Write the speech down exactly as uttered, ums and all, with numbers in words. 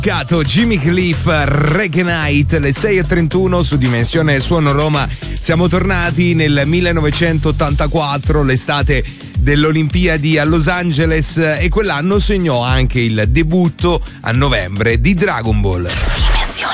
Cato Jimmy Cliff, Reggae Night, le sei e trentuno su Dimensione Suono Roma. Siamo tornati nel millenovecentottantaquattro, l'estate delle Olimpiadi a Los Angeles, e quell'anno segnò anche il debutto a novembre di Dragon Ball.